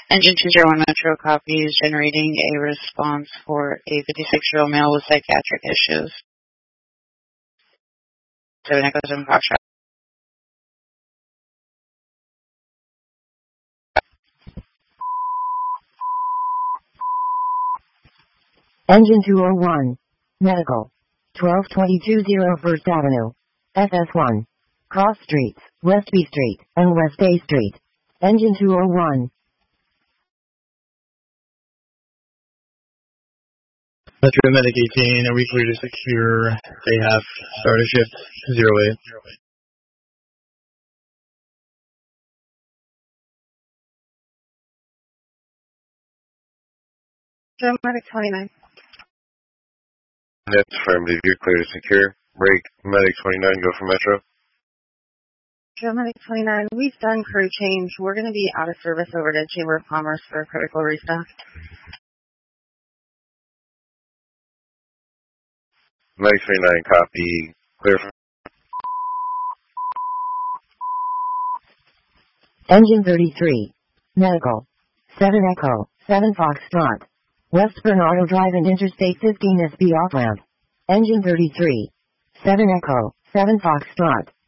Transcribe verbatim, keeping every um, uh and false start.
Engine two zero one Metro copy is generating a response for a fifty-six-year-old male with psychiatric issues. seven Echo seven Foxtrot. Engine two oh one. Medical. twelve twenty-two zero First Avenue. F S one. Cross Streets, West B Street, and West A Street. Engine two oh one. Metro Medic eighteen, are we clear to secure day half, start a shift, zero eight. Metro Medic twenty-nine. That's affirmative, you're clear to secure. Break, Medic twenty-nine, go for Metro. Metro Medic twenty-nine, we've done crew change. We're going to be out of service over to Chamber of Commerce for a critical restaff. Medic twenty-nine, copy, clear for... Engine thirty-three. Medical. seven Echo, seven Foxtrot. West Bernardo Drive and Interstate fifteen S B off-ramp. Engine thirty-three. seven Echo, seven Foxtrot.